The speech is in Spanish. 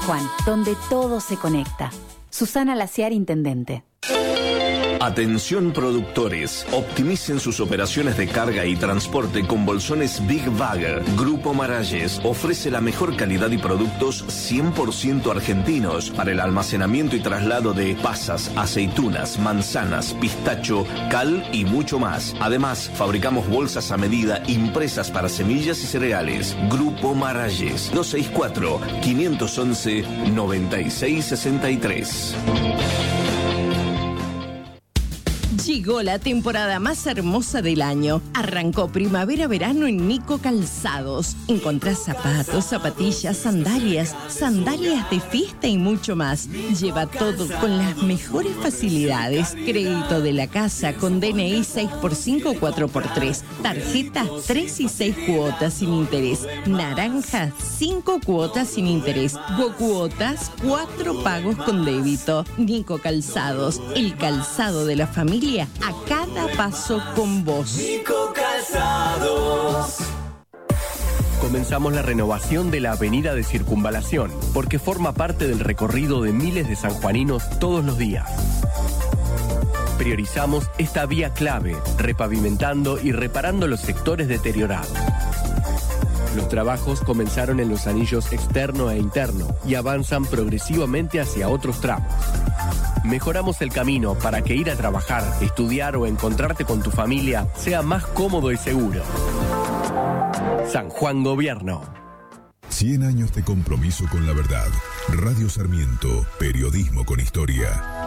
Juan, donde todo se conecta. Susana Laciar, intendente. Atención productores, optimicen sus operaciones de carga y transporte con bolsones Big Bag. Grupo Maralles ofrece la mejor calidad y productos 100% argentinos para el almacenamiento y traslado de pasas, aceitunas, manzanas, pistacho, cal y mucho más. Además, fabricamos bolsas a medida impresas para semillas y cereales. Grupo Maralles, 264-511-9663. Llegó la temporada más hermosa del año. Arrancó primavera-verano en Nico Calzados. Encontrás zapatos, zapatillas, sandalias de fiesta y mucho más. Lleva todo con las mejores facilidades. Crédito de la casa con DNI 6x5 4x3. Tarjetas 3 y 6 cuotas sin interés. Naranja 5 cuotas sin interés. Cuotas 4 pagos con débito. Nico Calzados, el calzado de la familia a cada paso con vos. Nico Calzados. Comenzamos la renovación de la avenida de Circunvalación, porque forma parte del recorrido de miles de sanjuaninos todos los días. Priorizamos esta vía clave, repavimentando y reparando los sectores deteriorados. Los trabajos comenzaron en los anillos externo e interno y avanzan progresivamente hacia otros tramos. Mejoramos el camino para que ir a trabajar, estudiar o encontrarte con tu familia sea más cómodo y seguro. San Juan Gobierno. 100 años de compromiso con la verdad. Radio Sarmiento, periodismo con historia.